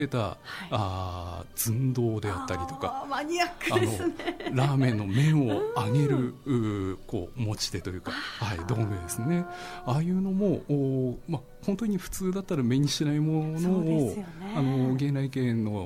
た、寸胴であったりとか、 マニアックですね。 ラーメンの麺を揚げる、こう持ち手というか、道具ですね。ああいうのも本当に普通だったら目にしないものを、 そうですよね。 芸内系の